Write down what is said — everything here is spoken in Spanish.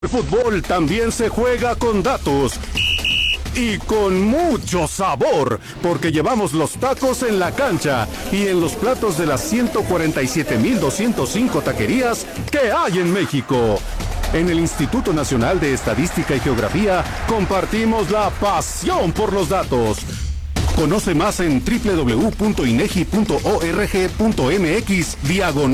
El fútbol también se juega con datos y con mucho sabor, porque llevamos los tacos en la cancha y en los platos de las 147,205 taquerías que hay en México. En el Instituto Nacional de Estadística y Geografía compartimos la pasión por los datos. Conoce más en www.inegi.org.mx/.